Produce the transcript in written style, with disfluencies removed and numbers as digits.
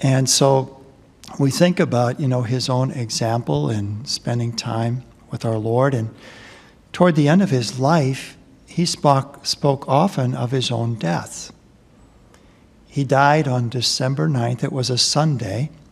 And so we think about, his own example in spending time with our Lord. And toward the end of his life, he spoke often of his own death. He died on December 9th. It was a Sunday.